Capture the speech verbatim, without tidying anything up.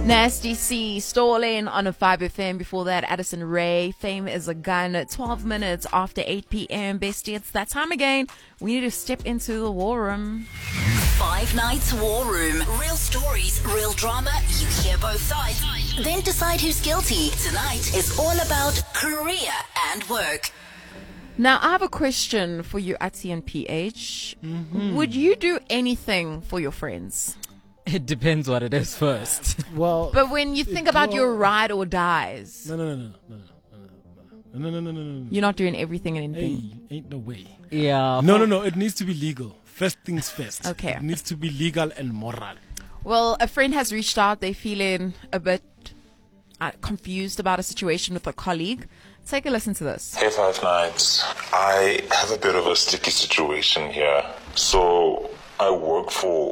Nasty C, Stalling on a five F M. Before that, Addison Rae, Fame is a Gun. twelve minutes after eight p.m. Bestie, it's that time again. We need to step into the war room. Five Nights War Room. Real stories, real drama. You hear both sides. Then decide who's guilty. Tonight is all about career and work. Now, I have a question for you, Ati and P H. Mm-hmm. Would you do anything for your friends? It depends what it is first. Well, But when you think about your ride or dies, no, no, no, no, no, no, no, no, no, no, no. you're not doing everything and anything. Hey, ain't no way. Yeah. No, no, no. It needs to be legal. First things first. Okay. It needs to be legal and moral. Well, a friend has reached out. They're feeling a bit uh, confused about a situation with a colleague. Take a listen to this. Hey, Five Nights. I have a bit of a sticky situation here. So I work for